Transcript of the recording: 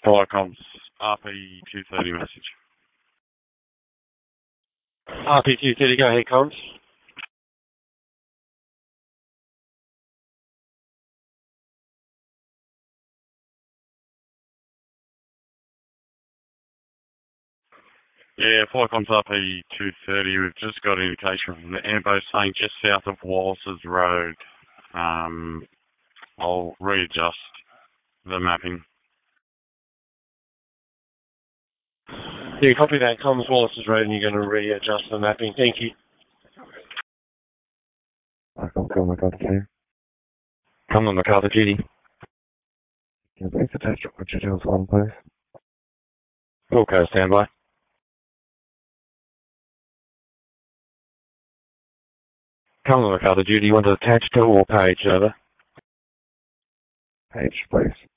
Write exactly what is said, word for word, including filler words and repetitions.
Fire comms, R P two thirty message. R P two thirty, go ahead, comms. Yeah, Fire comms R P two thirty, we've just got an indication from the Ambo saying just south of Wallace's Road. Um, I'll readjust the mapping. Yeah, copy that, comms, Wallace's Road, and you're going to readjust the mapping. Thank you. I can't call my car team. Come on, MacArthur Judy. Can you please attach your details one, please? Okay, standby. Come on, MacArthur Judy, you want to attach to or page, over? Page, please.